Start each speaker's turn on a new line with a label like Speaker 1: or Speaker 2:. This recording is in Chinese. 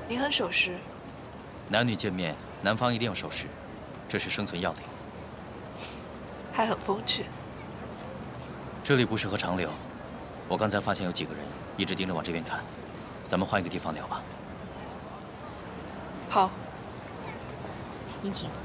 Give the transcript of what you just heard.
Speaker 1: 你很守时。
Speaker 2: 男女见面，男方一定要守时，这是生存要领。
Speaker 1: 还很风趣。
Speaker 2: 这里不适合长留，我刚才发现有几个人一直盯着往这边看，咱们换一个地方聊吧。
Speaker 1: 好。
Speaker 3: 您请。